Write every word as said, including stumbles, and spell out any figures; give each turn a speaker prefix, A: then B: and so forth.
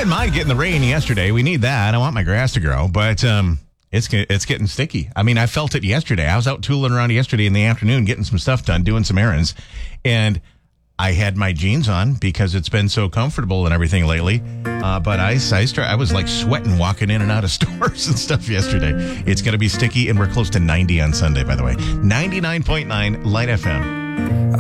A: didn't mind getting the rain yesterday. We need that. I want my grass to grow, but um, it's it's getting sticky. I mean, I felt it yesterday. I was out tooling around yesterday in the afternoon, getting some stuff done, doing some errands, and I had my jeans on because it's been so comfortable and everything lately. Uh, but I, I, start, I was like sweating walking in and out of stores and stuff yesterday. It's going to be sticky, and we're close to ninety on Sunday, by the way. ninety-nine point nine Light F M.